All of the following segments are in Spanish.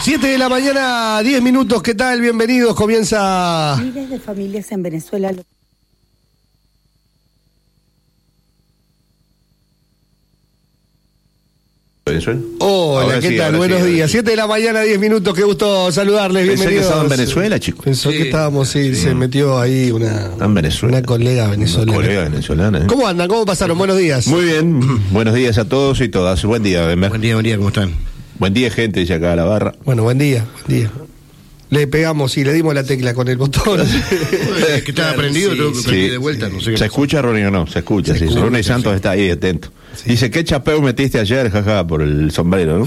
7 de la mañana, 10 minutos, ¿qué tal? Bienvenidos, comienza... Miles de familias en Venezuela... ¿Venezuela? Hola, Ahora ¿qué sí, tal? ahora Buenos sí, días. 7 de la mañana, 10 minutos, qué gusto saludarles, Pensé bienvenidos. que estaba en Venezuela, chicos. Pensó que estábamos, sí, se metió ahí En Venezuela. una colega venezolana. Una colega venezolana. ¿Cómo andan? ¿Cómo pasaron? Buenos días. Muy bien, buenos días a todos y todas. Buen día, Denver. Buen día, ¿cómo están? Buen día, gente, dice acá a la barra. Bueno, buen día. Le pegamos y le dimos la tecla con el botón. Es que estaba prendido, tengo que prender de vuelta, no sé qué ¿Se pasó. escucha, Ronnie, o no? Se escucha, sí. Ronnie Santos está ahí, atento. Dice, ¿qué chapeo metiste ayer, jaja, por el sombrero, no?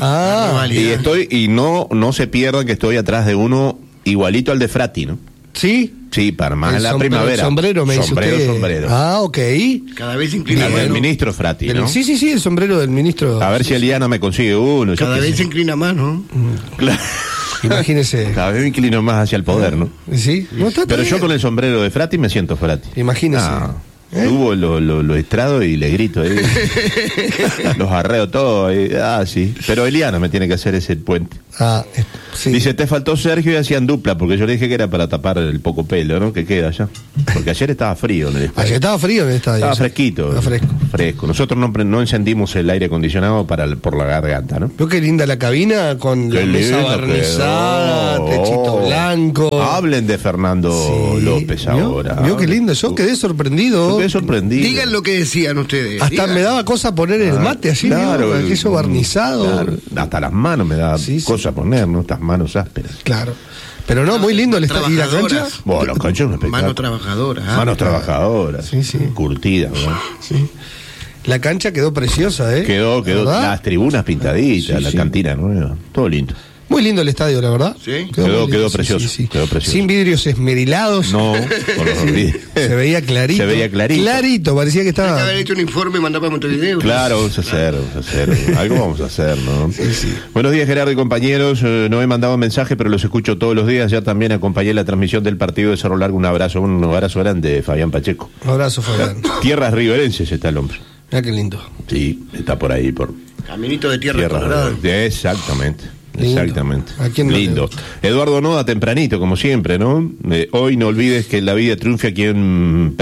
Y no se pierdan que estoy atrás de uno igualito al de Frati, ¿no? ¿Sí? Sí, para más El la sombrero, primavera. sombrero, me dice usted. Sombrero. Ah, ok. Cada vez se inclina El más, del ¿no? ministro Frati, ¿no? Sí, el sombrero del ministro. A ver si Eliana me consigue uno. yo Cada qué vez sé. se inclina más, ¿no? Claro. Imagínese. Cada vez me inclino más hacia el poder, ¿no? ¿Sí? No, está Pero bien. yo con el sombrero de Frati me siento Frati. Imagínese. Subo lo estrado y le grito ahí. Los arreo todo ahí. Sí. Pero Eliana me tiene que hacer ese puente. Sí. Dice, te faltó Sergio y hacían dupla, porque yo le dije que era para tapar el poco pelo, ¿no? Que queda allá. Porque ayer estaba frío en el estadio. Ayer estaba frío en el estadio. Estaba fresquito. Estaba fresco. Nosotros no encendimos el aire acondicionado por la garganta, ¿no? Veo qué linda la cabina con la Qué mesa lindo barnizada, quedó. techito blanco. Hablen de Fernando Sí. López ahora. Vio qué lindo. Yo quedé sorprendido. Yo quedé sorprendido. Digan lo que decían ustedes. Hasta digan. me daba cosa poner el mate así, claro, ¿no? Aquello barnizado. Claro. Hasta las manos me da cosa poner, ¿no? Estas manos ásperas. Claro. Pero no, muy lindo el estadio. ¿Y la cancha? Trabajadoras. Bueno, la cancha es un espectáculo. Manos trabajadoras. Manos trabajadoras. Sí. Curtidas, ¿no? Sí. La cancha quedó preciosa, ¿eh? Quedó ¿verdad? las tribunas pintaditas, Sí, la sí. cantina nueva. Todo lindo. Muy lindo el estadio, la verdad. Sí. Quedó muy lindo, precioso, quedó precioso. Sin vidrios esmerilados. No, con los vidrios. Se veía clarito. Se veía clarito. Clarito, parecía que Hay que estaba. haber hecho un informe y mandar para Montevideo. Claro, vamos a hacer. Algo vamos a hacer, ¿no? Buenos días, Gerardo y compañeros. No he mandado mensaje, pero los escucho todos los días. Ya también acompañé la transmisión del partido de Cerro Largo. Un abrazo grande, Fabián Pacheco. Un abrazo, Fabián. Tierras riverenses está el hombre. Mira qué lindo. Sí, está por ahí, por Caminito de tierra colorada. Exactamente. Lindo. Exactamente. ¿A quién no le Lindo. gusta? Eduardo Noda, tempranito, como siempre, ¿no? Hoy no olvides que en la vida triunfa quien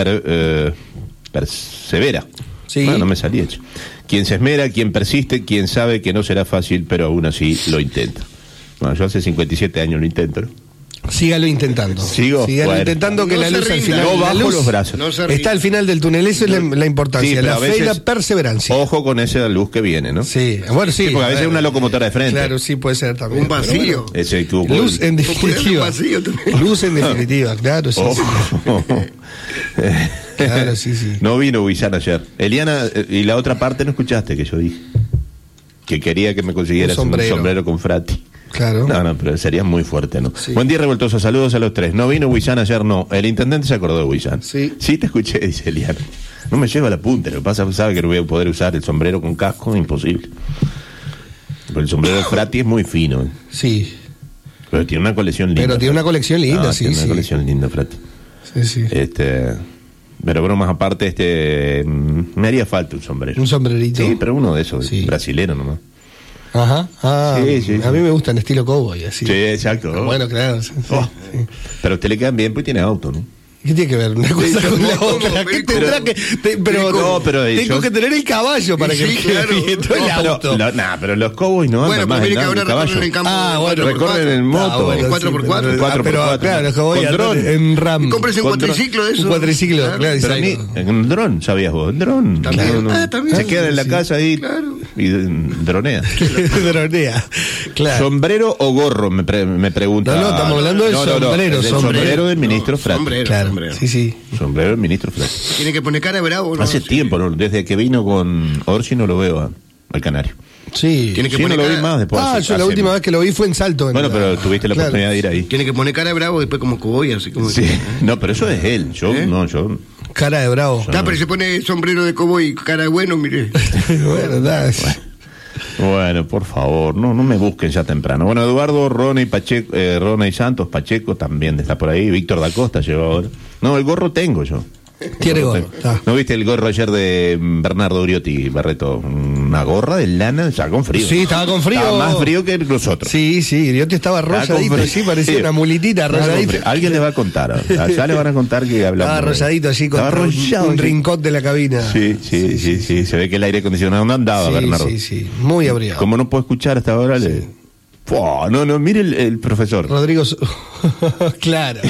persevera. Sí. No me salí hecho. Quien se esmera, quien persiste, quien sabe que no será fácil, pero aún así lo intenta. Bueno, yo hace 57 años lo intento, ¿no? Sígalo intentando. ¿Sigo? Sígalo Bueno. intentando que No la se luz al rinda. final. No la bajo luz los brazos. No se rinda. está al final del túnel. Esa es la importancia. Sí, pero la a fe y veces- la perseverancia. Ojo con esa luz que viene, ¿no? Sí, bueno, sí. Porque a veces es una locomotora de frente. Claro, sí puede ser también. Un vacío. Ese tubo. Pero bueno, luz en Puede ser definitiva. vacío también. Luz en definitiva, claro, sí. Ojo. Claro, sí. No vino Huizán ayer. Eliana, y la otra parte no escuchaste que yo dije. Que quería que me consiguieras un sombrero con Frati. Claro. No, pero sería muy fuerte, ¿no? Sí. Buen día, revoltoso. Saludos a los tres. No vino Huizán ayer, no. El intendente se acordó de Huizán. Sí. Sí, te escuché, dice Eliana. No me lleva la punta. Lo que pasa es que sabe que no voy a poder usar el sombrero con casco, imposible. Pero el sombrero de Frati es muy fino. Sí. Pero tiene una colección linda. Pero tiene una colección linda, No, sí. tiene una colección linda, Frati. Sí. Pero bromas aparte, me haría falta un sombrero. Un sombrerito. Sí, pero uno de esos, Sí. brasilero nomás. Ajá. Sí. A mí me gusta en estilo cowboy, así. Sí, exacto. Bueno, claro. Sí. Pero a usted le quedan bien, pues tiene auto, ¿no? ¿Qué tiene que ver una cosa con la ¿cómo? otra? ¿Qué Pero- tendrá que...? No, pero tengo yo- que tener el caballo para que Sí, me quede claro. bien todo el auto. Pero los cowboys no Bueno, andan pues más mire que en ahora caballo. recorren en campo. Bueno, Recorren en moto. bueno, en 4x4. sí, 4x4. pero claro, los cowboys Con andan dron. en RAM. Cómprese un Con cuatriciclo de eso. Un cuatriciclo, claro. Pero a mí, exacto. en un dron, ¿sabías vos? En dron. También. También. Se queda en la Sí. casa ahí Claro. y dronea. Dronea. Claro. ¿Sombrero o gorro? Me pregunta. No, estamos hablando del sombrero, del sombrero del ministro Frati. sombrero. Claro. Sí. Sombrero del ministro Frati. Tiene que poner cara de bravo, ¿no? Hace tiempo, ¿no? Desde que vino con Orsi no lo veo al Canario. Sí. Tiene que Sí, no poner lo vi cara- más después. Yo la última vez que lo vi fue en Salto. Bueno, pero tuviste la Claro. oportunidad de ir ahí. Tiene que poner cara de bravo y después como cowboy, así como... Sí. No, pero eso es él. Yo, yo. Cara de bravo. Pero se pone sombrero de cowboy y cara de bueno, mire. Bueno, da. Bueno, por favor, no me busquen ya temprano. Bueno, Eduardo, Rona y Pacheco, Rona y Santos, Pacheco también está por ahí. Víctor da Costa llegó ahora. No, el gorro tengo yo. Tiene gorro. Está. ¿No viste el gorro ayer de Bernardo Uriotti, Barreto? una gorra de lana, ya con frío. Sí, estaba con frío. Estaba más frío que nosotros. Sí, yo te estaba rosadito, sí, parecía una mulitita rosadito. Alguien le va a contar, ya le van a contar que hablamos. Estaba rosadito así, con un rincón de la cabina. Sí, se ve que el aire acondicionado no andaba, Bernardo. Sí, muy abrigado. Como no puedo escuchar hasta ahora, no, mire el profesor. Rodrigo, claro.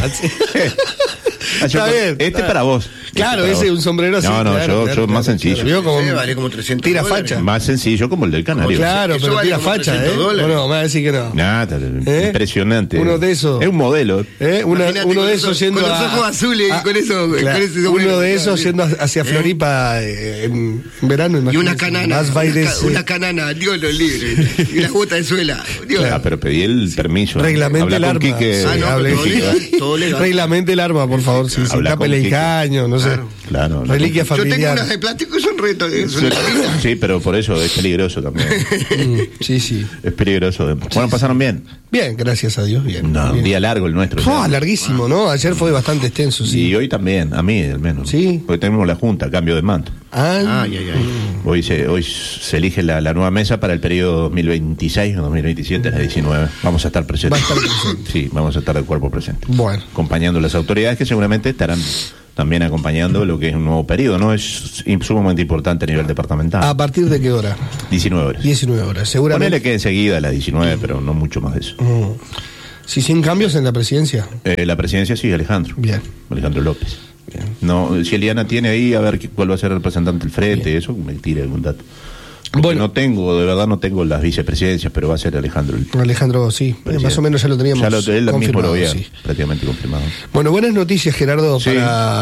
Está bien. Este para vos. Claro, ese es un sombrero así. No, yo más sencillo. Vio como vale como 300 tira dólares. facha. Más sencillo como el del Canario. Claro, Eso pero vale tira como facha, $300. No, me va a decir que no. Nada, impresionante. Uno de esos. Es un modelo. Uno de esos yendo con los ojos azules y con eso. Claro, con ese uno de esos yendo hacia Floripa en verano. Y una canana. Bailes, una canana, Dios lo libre. Y las botas de suela. Dios. Claro, pero pedí el permiso. Reglamente el arma. Todo legal. Reglamente el arma, por favor. Si tápele el caño, no sé. Claro. Reliquia Yo tengo familiar. unas de plástico y son retos. Sí, pero por eso es peligroso también. Sí. Es peligroso. Bueno, ¿pasaron bien? Bien, gracias a Dios, bien. No, bien. un día largo el nuestro. Larguísimo, ¿no? Ayer fue bastante extenso, sí. Y hoy también, a mí al menos. Sí. Porque tenemos la junta, cambio de manto. Ay. Hoy se elige la nueva mesa para el periodo 2026 o 2027, la 19. Vamos a estar presentes. Va a estar presente. Sí, vamos a estar de cuerpo presente. Bueno. Acompañando a las autoridades que seguramente estarán también acompañando lo que es un nuevo periodo, ¿no? Es sumamente importante a nivel departamental. ¿A partir de qué hora? 19 horas. 19 horas, seguramente. Ponele que enseguida a las 19, pero no mucho más de eso. Sí, sin cambios en la presidencia. La presidencia sí, Alejandro. Bien. Alejandro López. Bien. No, si Eliana tiene ahí, a ver cuál va a ser el representante del frente, eso me tire algún dato. Bueno, de verdad no tengo las vicepresidencias, pero va a ser Alejandro. Alejandro, sí, más o menos ya lo teníamos él mismo lo había sí. prácticamente confirmado. Bueno, buenas noticias, Gerardo, sí.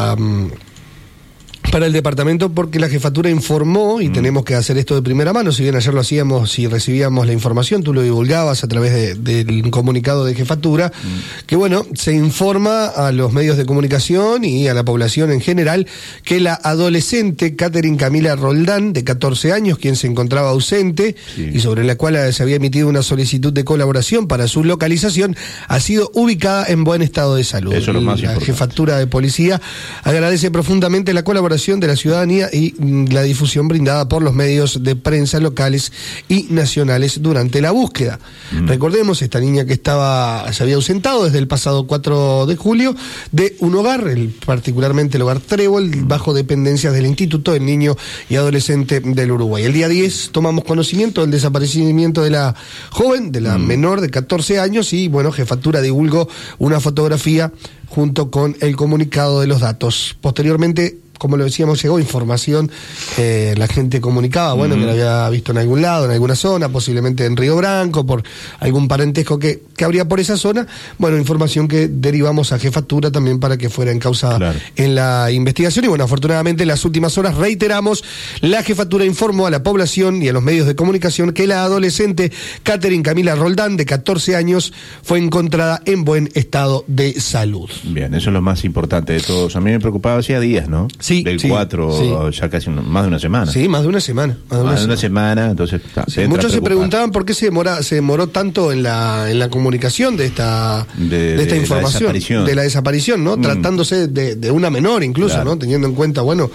para el departamento, porque la jefatura informó, y tenemos que hacer esto de primera mano, si bien ayer lo hacíamos y recibíamos la información, tú lo divulgabas a través del comunicado de jefatura, que bueno, se informa a los medios de comunicación y a la población en general que la adolescente Catherine Camila Roldán, de 14 años, quien se encontraba ausente y sobre la cual se había emitido una solicitud de colaboración para su localización, ha sido ubicada en buen estado de salud. Eso es lo más importante. La jefatura de policía agradece profundamente la colaboración de la ciudadanía y la difusión brindada por los medios de prensa locales y nacionales durante la búsqueda. Recordemos, esta niña que se había ausentado desde el pasado 4 de julio de un hogar, particularmente el hogar Trébol, bajo dependencias del Instituto del Niño y Adolescente del Uruguay. El día 10 tomamos conocimiento del desaparecimiento de la joven, de la menor de 14 años, y bueno, jefatura divulgó una fotografía junto con el comunicado de los datos. Posteriormente, como lo decíamos, llegó información, la gente comunicaba, bueno, que la había visto en algún lado, en alguna zona, posiblemente en Río Branco, por algún parentesco que habría por esa zona. Bueno, información que derivamos a jefatura también para que fuera encausada en la investigación. Y bueno, afortunadamente en las últimas horas, reiteramos, la jefatura informó a la población y a los medios de comunicación que la adolescente Catherine Camila Roldán, de 14 años, fue encontrada en buen estado de salud. Bien, eso es lo más importante de todos. A mí me preocupaba hacía días, ¿no? Sí, del 4, ya casi más de una semana. Sí, más de una semana. Más de una semana, entonces... Muchos se preguntaban por qué se demoró tanto en la comunicación de esta información, de la desaparición, ¿no? Tratándose de una menor incluso, ¿no? Teniendo en cuenta, bueno,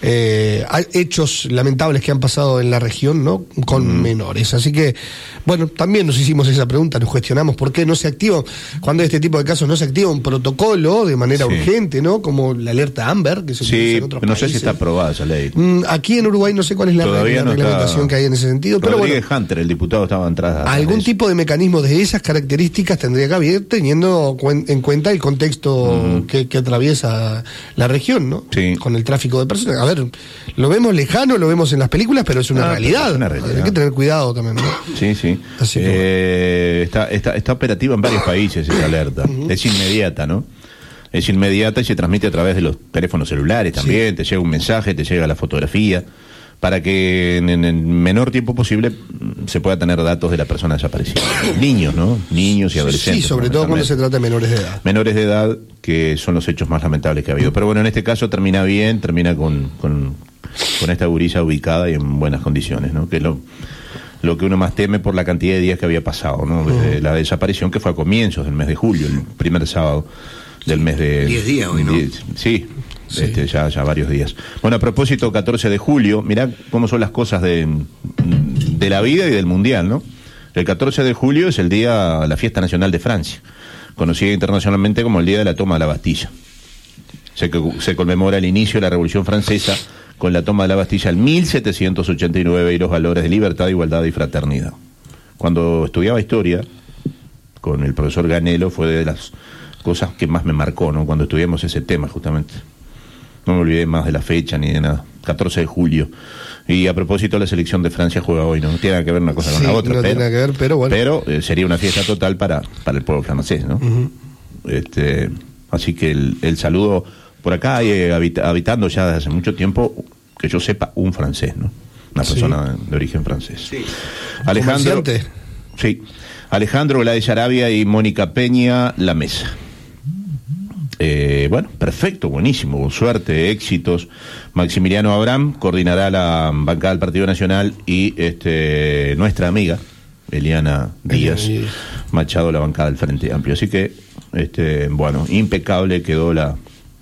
hay hechos lamentables que han pasado en la región, ¿no? Con menores. Así que, bueno, también nos hicimos esa pregunta, nos cuestionamos por qué no se activa, cuando este tipo de casos no se activa un protocolo de manera urgente, ¿no? Como la alerta Amber, que se utiliza en otros países. No sé si está aprobada esa ley. Aquí en Uruguay no sé cuál es la reglamentación que hay en ese sentido. Pero Rodríguez bueno, Hunter, el diputado, estaba entrada. Algún tipo de mecanismo de esas características tendría que haber, teniendo en cuenta el contexto que atraviesa la región, ¿no? Sí. Con el tráfico de personas. A ver, lo vemos lejano, lo vemos en las películas, pero es una realidad. Es una realidad. Hay que tener cuidado también, ¿no? Sí. Así que está operativa en varios países esa alerta. Es inmediata, ¿no? Es inmediata y se transmite a través de los teléfonos celulares también. Te llega un mensaje, te llega la fotografía, para que en el menor tiempo posible se pueda tener datos de la persona desaparecida. Niños, ¿no? Niños y adolescentes. Sí, sobre todo cuando se trata de menores de edad. Menores de edad, que son los hechos más lamentables que ha habido. Pero bueno, en este caso termina bien, termina con esta gurisa ubicada y en buenas condiciones, ¿no? Que es lo que uno más teme por la cantidad de días que había pasado, ¿no? Desde la desaparición, que fue a comienzos del mes de julio, el primer sábado del mes de... 10 días hoy, ¿no? Sí, Sí. Ya varios días. Bueno, a propósito, 14 de julio, mirá cómo son las cosas de la vida y del Mundial, ¿no? El 14 de julio es la fiesta nacional de Francia, conocida internacionalmente como el Día de la Toma de la Bastilla. Se conmemora el inicio de la Revolución Francesa con la toma de la Bastilla en 1789 y los valores de libertad, igualdad y fraternidad. Cuando estudiaba historia con el profesor Ganelo fue de las cosas que más me marcó, ¿no? Cuando estudiamos ese tema justamente. No me olvidé más de la fecha ni de nada. 14 de julio. Y a propósito, la selección de Francia juega hoy, ¿no? No tiene nada que ver una cosa con la otra. No tiene nada que ver, pero bueno. Pero sería una fiesta total para el pueblo francés, ¿no? Uh-huh. Así que el saludo por acá, habitando ya desde hace mucho tiempo, que yo sepa, un francés, ¿no? Una persona de origen francés. Sí. Alejandro. Sí. Alejandro, Gladys Arabia y Mónica Peña, la mesa. Bueno, perfecto, buenísimo, con suerte, éxitos. Maximiliano Abraham coordinará la bancada del Partido Nacional y nuestra amiga Eliana Díaz Machado la bancada del Frente Amplio. Así que, bueno, impecable quedó la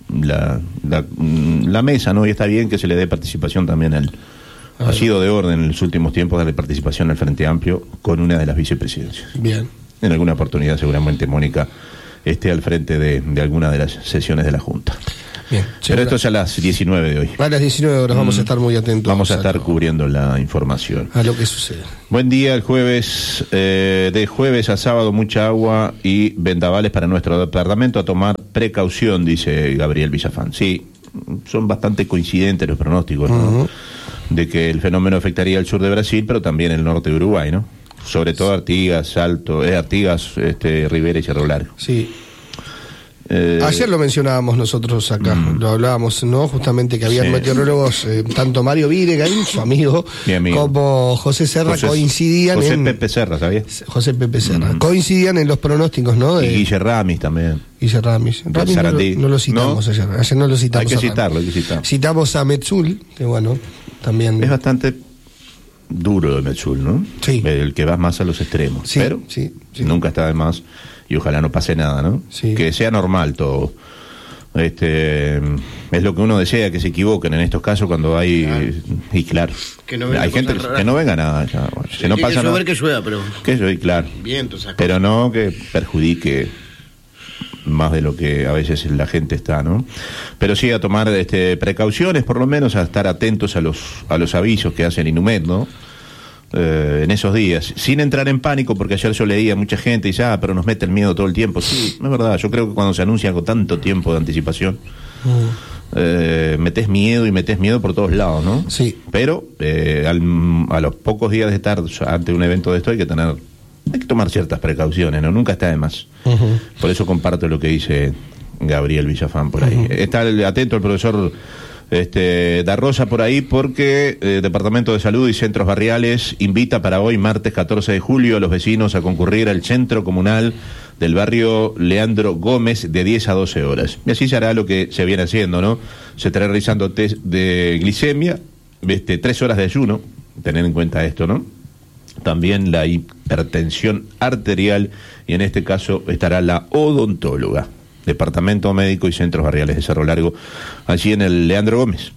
mesa, ¿no? Y está bien que se le dé participación también ha sido de orden en los últimos tiempos darle participación al Frente Amplio con una de las vicepresidencias. Bien. En alguna oportunidad seguramente Mónica esté al frente de alguna de las sesiones de la Junta. Bien. Pero esto es a las 19 de hoy. A las 19 horas vamos a estar muy atentos. Vamos a estar cubriendo la información. A lo que sucede. Buen día, el jueves, de jueves a sábado, mucha agua y vendavales para nuestro departamento. A tomar precaución, dice Gabriel Villafán. Sí, son bastante coincidentes los pronósticos, ¿no? Uh-huh. De que el fenómeno afectaría el sur de Brasil, pero también el norte de Uruguay, ¿no? Sobre todo Artigas, Rivera y Cerro Largo. Sí. Ayer lo mencionábamos nosotros acá, lo hablábamos, ¿no? Justamente que habían meteorólogos, tanto Mario Videgain, su amigo, como José Serra, coincidían Pepe Serra, ¿sabías? José Pepe Serra. Coincidían en los pronósticos, ¿no? Y Guille Ramis también. Guille Ramis. No lo citamos ayer no lo citamos. Hay que citarlo. Citamos a Metzul, que bueno, también... Es bastante duro de Metzul, ¿no? Sí. El que va más a los extremos. Sí, pero nunca está de más... Y ojalá no pase nada, ¿no? Sí. Que sea normal todo. Es lo que uno desea, que se equivoquen en estos casos cuando hay... Claro. Y claro, que no hay gente que no venga nada. Ya, bueno, si no pasa nada, que llueva, pero... Que llueva, claro. Viento, pero no que perjudique más de lo que a veces la gente está, ¿no? Pero sí a tomar precauciones, por lo menos a estar atentos a los avisos que hace el INUMED, ¿no? En esos días, sin entrar en pánico, porque ayer yo leía mucha gente y dice, pero nos mete el miedo todo el tiempo. Sí, es verdad, yo creo que cuando se anuncia con tanto tiempo de anticipación, metes miedo por todos lados, ¿no? Sí. Pero a los pocos días de estar ante un evento de esto hay que tomar ciertas precauciones, ¿no? Nunca está de más. Uh-huh. Por eso comparto lo que dice Gabriel Villafán por ahí. Uh-huh. Está atento el profesor Da Rosa por ahí, porque Departamento de Salud y Centros Barriales invita para hoy, martes 14 de julio, a los vecinos a concurrir al centro comunal del barrio Leandro Gómez de 10 a 12 horas. Y así se hará lo que se viene haciendo, ¿no? Se estará realizando test de glicemia, 3 horas de ayuno, tener en cuenta esto, ¿no? También la hipertensión arterial, y en este caso estará la odontóloga. Departamento Médico y Centros Barriales de Cerro Largo, allí en el Leandro Gómez,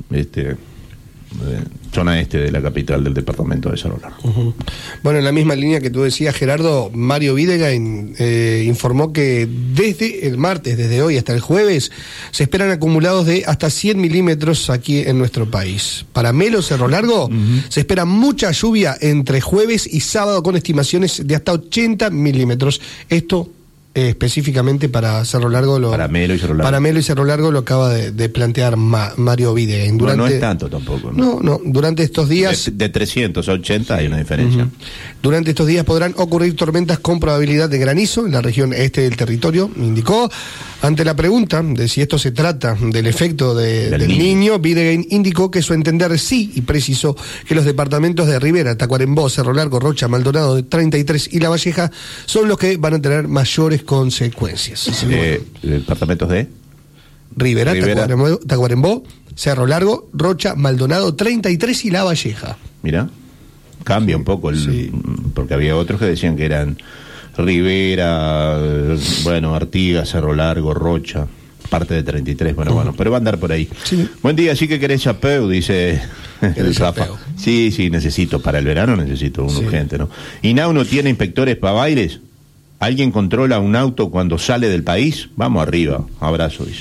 zona de la capital del departamento de Cerro Largo. Uh-huh. Bueno, en la misma línea que tú decías, Gerardo, Mario Videgain informó que desde el martes, desde hoy hasta el jueves, se esperan acumulados de hasta 100 milímetros aquí en nuestro país. Para Melo, Cerro Largo, se espera mucha lluvia entre jueves y sábado, con estimaciones de hasta 80 milímetros. Esto específicamente para Cerro Largo, para Melo y Cerro Largo lo acaba de plantear Mario Videgain. No es tanto tampoco. No, durante estos días... De 300 a 80 hay una diferencia. Uh-huh. Durante estos días podrán ocurrir tormentas con probabilidad de granizo en la región este del territorio, indicó. Ante la pregunta de si esto se trata del efecto del niño, Videgain indicó que su entender sí, y precisó que los departamentos de Rivera, Tacuarembó, Cerro Largo, Rocha, Maldonado, 33 y La Valleja son los que van a tener mayores consecuencias. ¿Departamentos de? Rivera. Tacuarembó, Cerro Largo, Rocha, Maldonado, 33 y La Valleja. Mira, cambia un poco, porque había otros que decían que eran Rivera, Artigas, Cerro Largo, Rocha. parte de 33, bueno, pero va a andar por ahí. Sí. Buen día, sí que querés chapeu, dice el Rafa. chapeu. Sí, necesito, para el verano necesito uno urgente, ¿no? ¿INAU no tiene inspectores para bailes? ¿Alguien controla un auto cuando sale del país? Vamos arriba, abrazo, dice.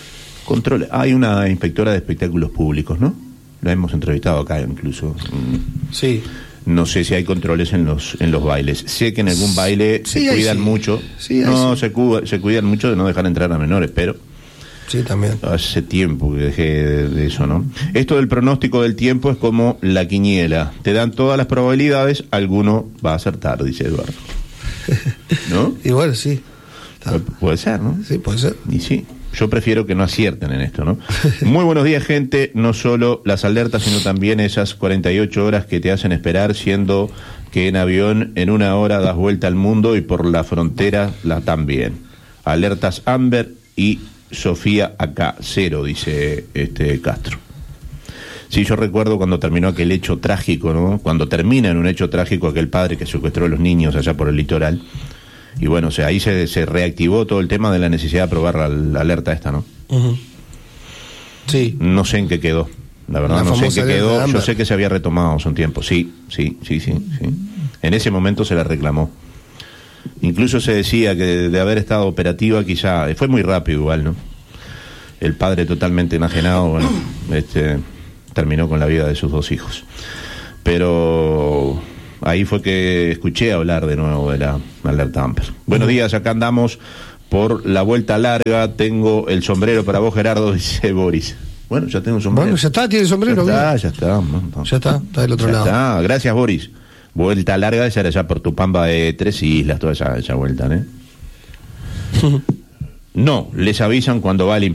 Hay una inspectora de espectáculos públicos, ¿no? La hemos entrevistado acá incluso. Sí. No sé si hay controles en los bailes. Sé que en algún baile Sí, se ahí cuidan sí. mucho. Sí, ahí No, sí. se cuidan mucho de no dejar entrar a menores, pero Sí, también. hace tiempo que dejé de eso, ¿no? Esto del pronóstico del tiempo es como la quiniela. Te dan todas las probabilidades, alguno va a acertar, dice Eduardo. ¿No? Y bueno, sí. Está. Puede ser, ¿no? Sí, puede ser. Y sí, yo prefiero que no acierten en esto, ¿no? Muy buenos días, gente. No solo las alertas, sino también esas 48 horas que te hacen esperar, siendo que en avión en 1 hora das vuelta al mundo y por la frontera también. Alertas Amber y Sofía acá, 0, dice Castro. Sí, yo recuerdo cuando terminó aquel hecho trágico, ¿no? Cuando termina en un hecho trágico aquel padre que secuestró a los niños allá por el litoral. Y bueno, o sea, ahí se reactivó todo el tema de la necesidad de aprobar la alerta esta, ¿no? Uh-huh. Sí. No sé en qué quedó. La verdad, La no sé en famosa qué alerta quedó. de Yo Amber. sé que se había retomado hace un tiempo. Sí. En ese momento se la reclamó. Incluso se decía que de haber estado operativa quizá... Fue muy rápido igual, ¿no? El padre totalmente enajenado, bueno, terminó con la vida de sus 2 hijos. Pero ahí fue que escuché hablar de nuevo de la alerta Amber. Buenos días, acá andamos por la vuelta larga. Tengo el sombrero para vos, Gerardo, dice Boris. Bueno, ya tengo un sombrero. Bueno, ya está, tiene sombrero. Ya bien. está. Ya está del otro Ya lado. está. Gracias, Boris. Vuelta larga, esa era ya por Tupamba de 3 islas, toda esa vuelta, ¿eh? No, les avisan cuando va el